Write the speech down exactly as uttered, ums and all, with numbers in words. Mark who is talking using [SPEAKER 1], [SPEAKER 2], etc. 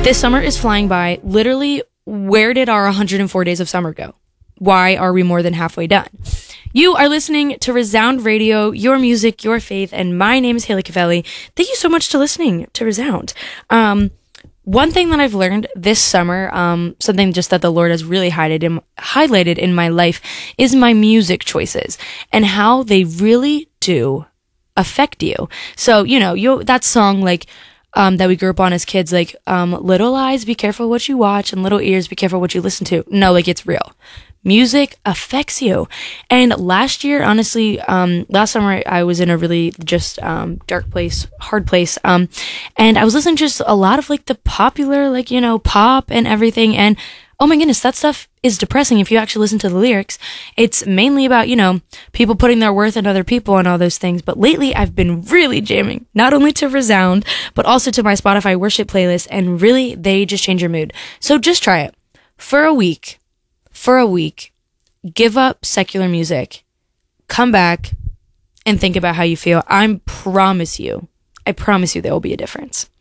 [SPEAKER 1] This summer is flying by. Literally, where did our one hundred four days of summer go? Why are we more than halfway done? You are listening to Resound Radio, your music, your faith, and my name is Haley Cavelli. Thank you so much for listening to Resound. Um, one thing that I've learned this summer, um, something just that the Lord has really highlighted in, highlighted in my life, is my music choices and how they really do affect you. So, you know, you that song, like, Um, that we grew up on as kids, like, um, little eyes, be careful what you watch, and little ears, be careful what you listen to. No, like, it's real. Music affects you. And last year, honestly, um, last summer, I was in a really just, um, dark place, hard place. Um, and I was listening to just a lot of, like, the popular, like, you know, pop and everything. And oh my goodness, that stuff is depressing if you actually listen to the lyrics. It's mainly about, you know, people putting their worth in other people and all those things. But lately, I've been really jamming, not only to Resound, but also to my Spotify worship playlist. And really, they just change your mood. So just try it. For a week, for a week, give up secular music, come back, and think about how you feel. I promise you, I promise you there will be a difference.